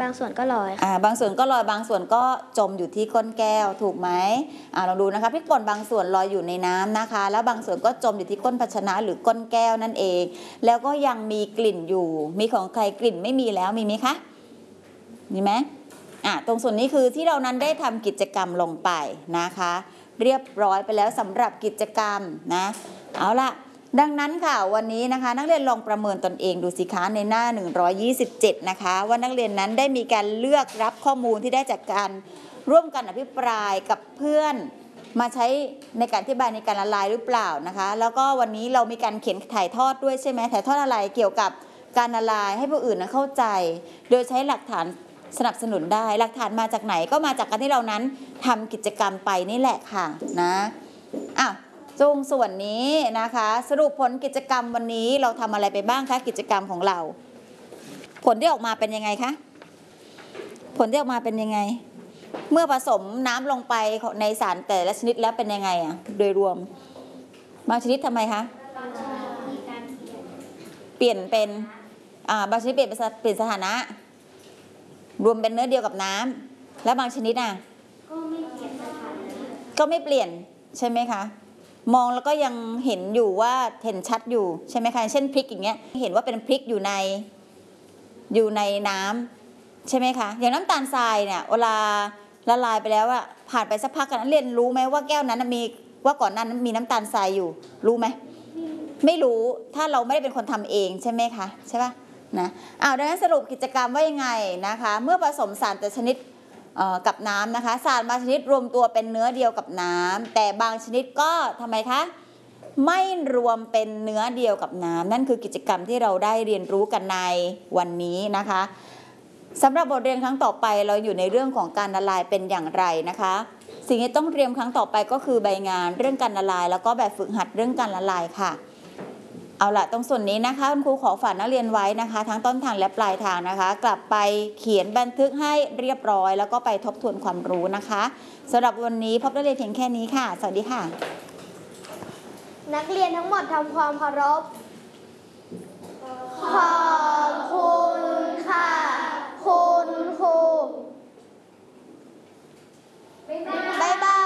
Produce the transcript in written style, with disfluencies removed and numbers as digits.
บางส่วนก็ลอยบางส่วนก็ลอยบางส่วนก็จมอยู่ที่ก้นแก้วถูกไหมลองดูนะคะพริกป่นบางส่วนลอยอยู่ในน้ำนะคะแล้วบางส่วนก็จมอยู่ที่ก้นภาชนะหรือก้นแก้วนั่นเองแล้วก็ยังมีกลิ่นอยู่มีของใครกลิ่นไม่มีแล้วมีไหมคะมีไหมตรงส่วนนี้คือที่เรานั้นได้ทำกิจกรรมลงไปนะคะเรียบร้อยไปแล้วสำหรับกิจกรรมนะเอาล่ะดังนั้นค่ะวันนี้นะคะนักเรียนลองประเมินตนเองดูสิคะในหน้า127นะคะว่านักเรียนนั้นได้มีการเลือกรับข้อมูลที่ได้จากการร่วมกันอภิปรายกับเพื่อนมาใช้ในการอธิบายในการละลายหรือเปล่านะคะแล้วก็วันนี้เรามีการเขียนถ่ายทอดด้วยใช่ไหมถ่ายทอดอะไรเกี่ยวกับการละลายให้ผู้อื่นเข้าใจโดยใช้หลักฐานสนับสนุนได้หลักฐานมาจากไหนก็มาจากการที่เรานั้นทำกิจกรรมไปนี่แหละค่ะนะตรงส่วนนี้นะคะสรุปผลกิจกรรมวันนี้เราทำอะไรไปบ้างคะกิจกรรมของเราผลที่ออกมาเป็นยังไงคะผลที่ออกมาเป็นยังไงเมื่อผสมน้ำลงไปในสารแต่ละชนิดแล้วเป็นยังไงโดยรวมบางชนิดทำไมคะเปลี่ยนเป็นบางชนิดเปลี่ยนสถานะรวมเป็นเนื้อเดียวกับน้ำแล้วบางชนิดก็ไม่เปลี่ยนสถานะก็ไม่เปลี่ยนใช่ไหมคะมองแล้วก็ยังเห็นอยู่ว่าเห็นชัดอยู่ใช่ไหมคะเช่นพริกอย่างเงี้ยเห็นว่าเป็นพริกอยู่ในน้ำใช่ไหมคะอย่างน้ำตาลทรายเนี่ยเวลาละลายไปแล้วผ่านไปสักพักกันเรียนรู้ไหมว่าแก้วนั้นมีว่าก่อนหน้านั้นมีน้ำตาลทรายอยู่รู้ไหมไม่รู้ถ้าเราไม่ได้เป็นคนทำเองใช่ไหมคะใช่ป่ะนะดังนั้นสรุปกิจกรรมว่ายังไงนะคะเมื่อผสมสารแต่ชนิดกับน้ำนะคะสารบางชนิดรวมตัวเป็นเนื้อเดียวกับน้ำแต่บางชนิดก็ทำไมคะไม่รวมเป็นเนื้อเดียวกับน้ำนั่นคือกิจกรรมที่เราได้เรียนรู้กันในวันนี้นะคะสำหรับบทเรียนครั้งต่อไปเราอยู่ในเรื่องของการละลายเป็นอย่างไรนะคะสิ่งที่ต้องเตรียมครั้งต่อไปก็คือใบงานเรื่องการละลายแล้วก็แบบฝึกหัดเรื่องการละลายค่ะเอาล่ะตรงส่วนนี้นะคะคุณครูขอฝากนักเรียนไว้นะคะทั้งต้นทางและปลายทางนะคะกลับไปเขียนบันทึกให้เรียบร้อยแล้วก็ไปทบทวนความรู้นะคะสำหรับวันนี้พบนักเรียนเพียงแค่นี้ค่ะสวัสดีค่ะนักเรียนทั้งหมดทำความเคารพ